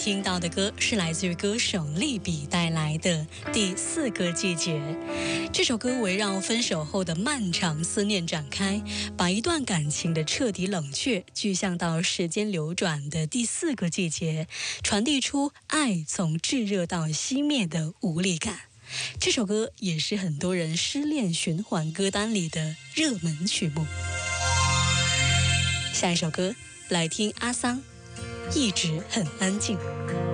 听到的歌是来自于歌手利比带来的《第四个季节》。这首歌围绕分手后的漫长思念展开，把一段感情的彻底冷却具象到时间流转的第四个季节，传递出爱从炙热到熄灭的无力感。这首歌也是很多人失恋循环歌单里的热门曲目。下一首歌来听阿桑，一直很安静。